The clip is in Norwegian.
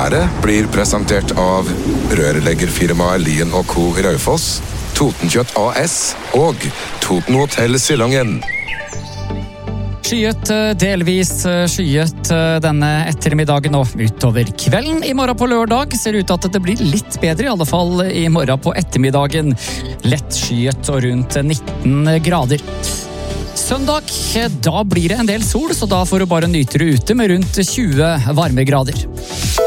Været blir presentert av rørleggerfirmaet Lien & Co. i Raufoss, Totenkjøtt AS og Toten Hotel Silangen. Skyet, delvis skyet denne ettermiddagen og utover kvelden. I morgen på lørdag ser det ut til at det blir litt bedre, i alle fall i morgen på ettermiddagen. Lett skyet og rundt 19 grader. Søndag, da blir det en del sol, så da får du bare nyte det ute med rundt 20 varmegrader.